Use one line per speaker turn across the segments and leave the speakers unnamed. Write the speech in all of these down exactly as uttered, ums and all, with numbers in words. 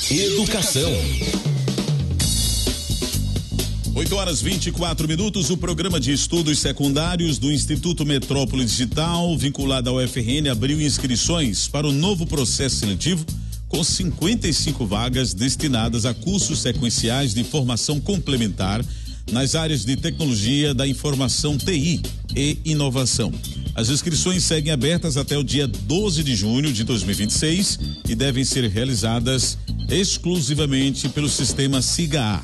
Educação.
oito horas e vinte e quatro minutos, o programa de estudos secundários do Instituto Metrópole Digital, vinculado ao F R N, abriu inscrições para o novo processo seletivo com cinquenta e cinco vagas destinadas a cursos sequenciais de formação complementar nas áreas de tecnologia da informação, T I e inovação. As inscrições seguem abertas até o dia doze de junho de dois mil e vinte e seis e devem ser realizadas exclusivamente pelo sistema SIGA-A.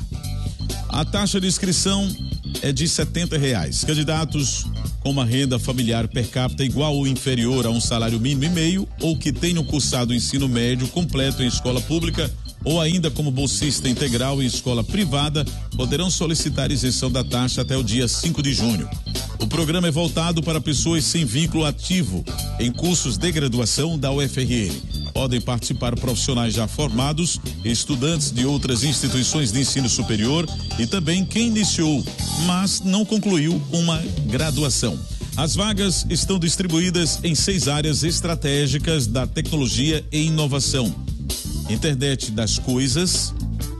A taxa de inscrição é de setenta reais. Candidatos com uma renda familiar per capita igual ou inferior a um salário mínimo e meio ou que tenham cursado o ensino médio completo em escola pública ou ainda como bolsista integral em escola privada poderão solicitar isenção da taxa até o dia cinco de junho. O programa é voltado para pessoas sem vínculo ativo em cursos de graduação da U F R N. Podem participar profissionais já formados, estudantes de outras instituições de ensino superior e também quem iniciou, mas não concluiu uma graduação. As vagas estão distribuídas em seis áreas estratégicas da tecnologia e inovação: internet das coisas,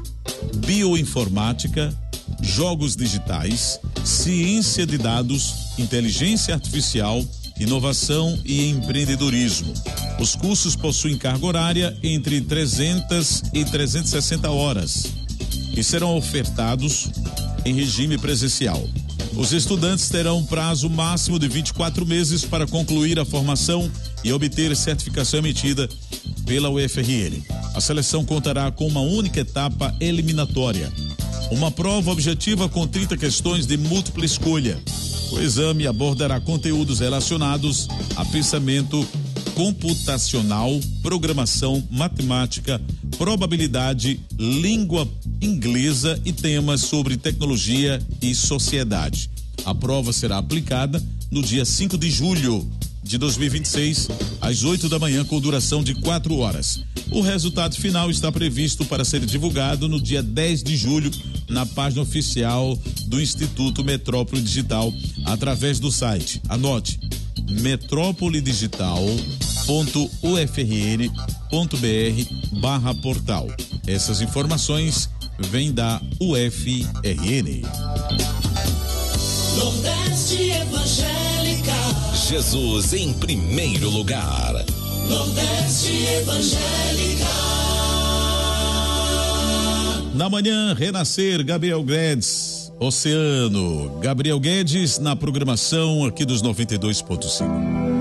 bioinformática, jogos digitais, ciência de dados, inteligência artificial, inovação e empreendedorismo. Os cursos possuem carga horária entre trezentas e trezentas e sessenta horas e serão ofertados em regime presencial. Os estudantes terão prazo máximo de vinte e quatro meses para concluir a formação e obter certificação emitida pela U F R N. A seleção contará com uma única etapa eliminatória, uma prova objetiva com trinta questões de múltipla escolha. O exame abordará conteúdos relacionados a pensamento computacional, programação, matemática, probabilidade, língua inglesa e temas sobre tecnologia e sociedade. A prova será aplicada no dia cinco de julho de dois mil e vinte e seis, às oito da manhã, com duração de quatro horas. O resultado final está previsto para ser divulgado no dia dez de julho na página oficial do Instituto Metrópole Digital, através do site. Anote: metrópolidigital ponto u f r n ponto b r barra portal. Essas informações vêm da U F R N.
Nordeste Evangélica.
Jesus em primeiro lugar.
Nordeste Evangélica.
Na manhã, Renascer, Gabriel Guedes, Oceano. Gabriel Guedes na programação aqui dos noventa e dois ponto cinco.